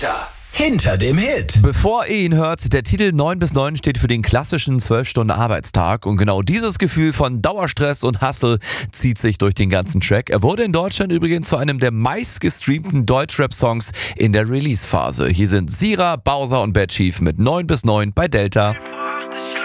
Delta. Hinter dem Hit. Bevor ihr ihn hört, der Titel 9 bis 9 steht für den klassischen 12-Stunden-Arbeitstag und genau dieses Gefühl von Dauerstress und Hustle zieht sich durch den ganzen Track. Er wurde in Deutschland übrigens zu einem der meistgestreamten Deutschrap-Songs in der Release-Phase. Hier sind Sira, Bowser und Bad Chief mit 9 bis 9 bei Delta.